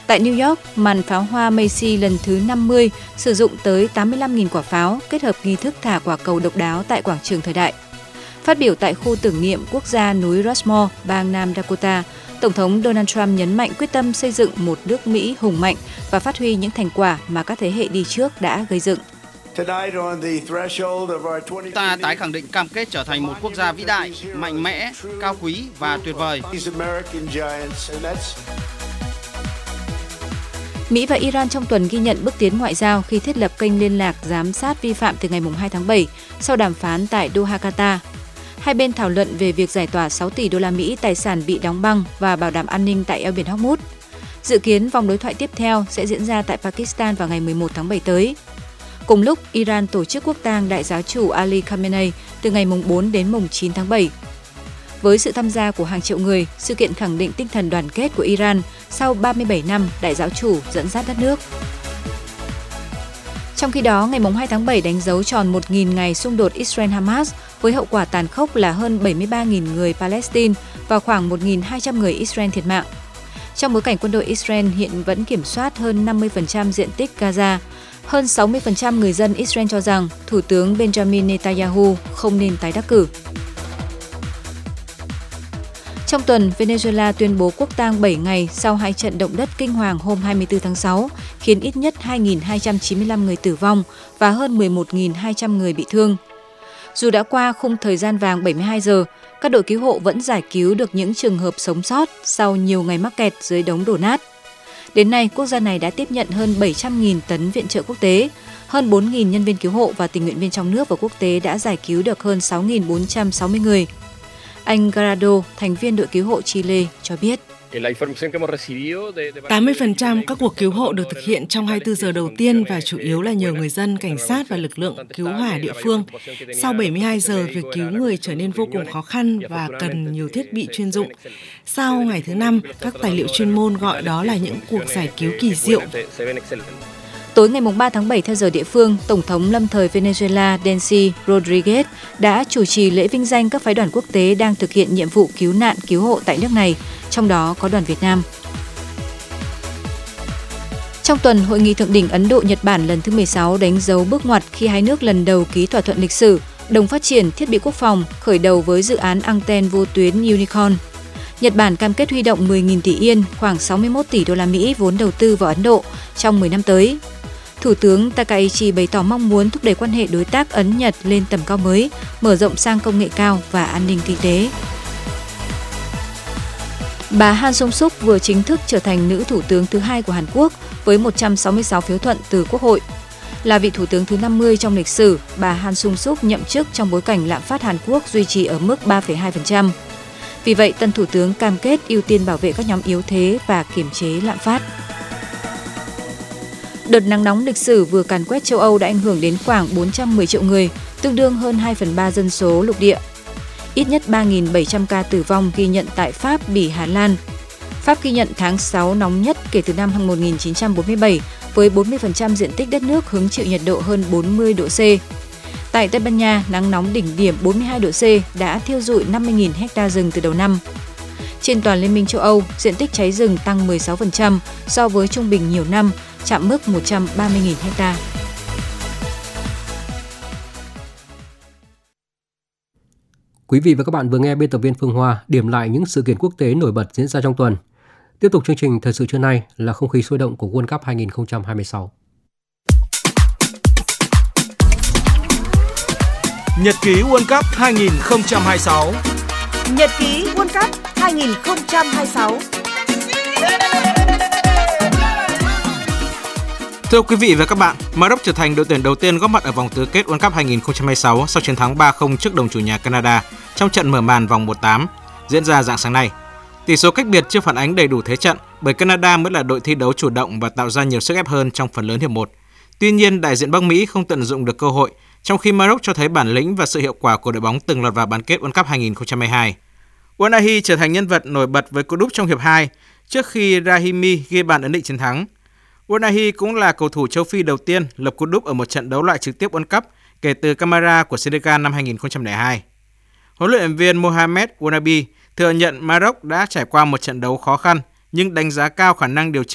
Tại New York, màn pháo hoa Macy lần thứ 50 sử dụng tới 85.000 quả pháo kết hợp nghi thức thả quả cầu độc đáo tại quảng trường thời đại. Phát biểu tại khu tưởng niệm quốc gia núi Rushmore, bang Nam Dakota, Tổng thống Donald Trump nhấn mạnh quyết tâm xây dựng một nước Mỹ hùng mạnh và phát huy những thành quả mà các thế hệ đi trước đã gây dựng. Ta tái khẳng định cam kết trở thành một quốc gia vĩ đại, mạnh mẽ, cao quý và tuyệt vời. Mỹ và Iran trong tuần ghi nhận bước tiến ngoại giao khi thiết lập kênh liên lạc giám sát vi phạm từ ngày 2 tháng 7 sau đàm phán tại Doha, Qatar. Hai bên thảo luận về việc giải tỏa 6 tỷ đô la Mỹ tài sản bị đóng băng và bảo đảm an ninh tại eo biển Hormuz. Dự kiến vòng đối thoại tiếp theo sẽ diễn ra tại Pakistan vào ngày 11 tháng 7 tới. Cùng lúc, Iran tổ chức quốc tang đại giáo chủ Ali Khamenei từ ngày 4 đến 9 tháng 7. Với sự tham gia của hàng triệu người, sự kiện khẳng định tinh thần đoàn kết của Iran sau 37 năm đại giáo chủ dẫn dắt đất nước. Trong khi đó, ngày 2 tháng 7 đánh dấu tròn 1.000 ngày xung đột Israel-Hamas với hậu quả tàn khốc là hơn 73.000 người Palestine và khoảng 1.200 người Israel thiệt mạng. Trong bối cảnh quân đội Israel hiện vẫn kiểm soát hơn 50% diện tích Gaza, hơn 60% người dân Israel cho rằng Thủ tướng Benjamin Netanyahu không nên tái đắc cử. Trong tuần, Venezuela tuyên bố quốc tang 7 ngày sau hai trận động đất kinh hoàng hôm 24 tháng 6, khiến ít nhất 2.295 người tử vong và hơn 11.200 người bị thương. Dù đã qua khung thời gian vàng 72 giờ, các đội cứu hộ vẫn giải cứu được những trường hợp sống sót sau nhiều ngày mắc kẹt dưới đống đổ nát. Đến nay, quốc gia này đã tiếp nhận hơn 700.000 tấn viện trợ quốc tế, hơn 4.000 nhân viên cứu hộ và tình nguyện viên trong nước và quốc tế đã giải cứu được hơn 6.460 người. Anh Garado, thành viên đội cứu hộ Chile, cho biết. 80% các cuộc cứu hộ được thực hiện trong 24 giờ đầu tiên và chủ yếu là nhờ người dân, cảnh sát và lực lượng cứu hỏa địa phương. Sau 72 giờ, việc cứu người trở nên vô cùng khó khăn và cần nhiều thiết bị chuyên dụng. Sau ngày thứ 5, các tài liệu chuyên môn gọi đó là những cuộc giải cứu kỳ diệu. Tối ngày 3 tháng 7 theo giờ địa phương, Tổng thống lâm thời Venezuela Delcy Rodriguez đã chủ trì lễ vinh danh các phái đoàn quốc tế đang thực hiện nhiệm vụ cứu nạn cứu hộ tại nước này, trong đó có đoàn Việt Nam. Trong tuần, Hội nghị thượng đỉnh Ấn Độ-Nhật Bản lần thứ 16 đánh dấu bước ngoặt khi hai nước lần đầu ký thỏa thuận lịch sử, đồng phát triển thiết bị quốc phòng, khởi đầu với dự án anten vô tuyến Unicorn. Nhật Bản cam kết huy động 10.000 tỷ yên, khoảng 61 tỷ đô la Mỹ vốn đầu tư vào Ấn Độ trong 10 năm tới. Thủ tướng Takaichi bày tỏ mong muốn thúc đẩy quan hệ đối tác Ấn-Nhật lên tầm cao mới, mở rộng sang công nghệ cao và an ninh kinh tế. Bà Han Song-suk vừa chính thức trở thành nữ thủ tướng thứ 2 của Hàn Quốc với 166 phiếu thuận từ Quốc hội. Là vị thủ tướng thứ 50 trong lịch sử, bà Han Song-suk nhậm chức trong bối cảnh lạm phát Hàn Quốc duy trì ở mức 3,2%. Vì vậy, tân thủ tướng cam kết ưu tiên bảo vệ các nhóm yếu thế và kiềm chế lạm phát. Đợt nắng nóng lịch sử vừa càn quét châu Âu đã ảnh hưởng đến khoảng 410 triệu người, tương đương hơn 2/3 dân số lục địa. Ít nhất 3.700 ca tử vong ghi nhận tại Pháp, Bỉ, Hà Lan. Pháp ghi nhận tháng 6 nóng nhất kể từ năm 1947, với 40% diện tích đất nước hứng chịu nhiệt độ hơn 40 độ C. Tại Tây Ban Nha, nắng nóng đỉnh điểm 42 độ C đã thiêu rụi 50.000 ha rừng từ đầu năm. Trên toàn Liên minh châu Âu, diện tích cháy rừng tăng 16% so với trung bình nhiều năm, chạm mức 130.000 ha. Quý vị và các bạn vừa nghe biên tập viên Phương Hoa điểm lại những sự kiện quốc tế nổi bật diễn ra trong tuần. Tiếp tục chương trình thời sự trưa nay là không khí sôi động của World Cup 2026. Nhật ký World Cup 2026. Nhật ký World Cup 2026. Thưa quý vị và các bạn, Maroc trở thành đội tuyển đầu tiên góp mặt ở vòng tứ kết World Cup 2026 sau chiến thắng 3-0 trước đồng chủ nhà Canada trong trận mở màn vòng 1/8 diễn ra rạng sáng nay. Tỷ số cách biệt chưa phản ánh đầy đủ thế trận bởi Canada mới là đội thi đấu chủ động và tạo ra nhiều sức ép hơn trong phần lớn hiệp 1. Tuy nhiên, đại diện Bắc Mỹ không tận dụng được cơ hội, trong khi Maroc cho thấy bản lĩnh và sự hiệu quả của đội bóng từng lọt vào bán kết World Cup 2022. Ounahi trở thành nhân vật nổi bật với cú đúp trong hiệp 2 trước khi Rahimi ghi bàn ấn định chiến thắng. Ounahi cũng là cầu thủ châu Phi đầu tiên lập cú đúp ở một trận đấu loại trực tiếp World Cup kể từ Camara của Senegal năm 2002. Huấn luyện viên Mohamed Ounabi thừa nhận Maroc đã trải qua một trận đấu khó khăn nhưng đánh giá cao khả năng điều chỉnh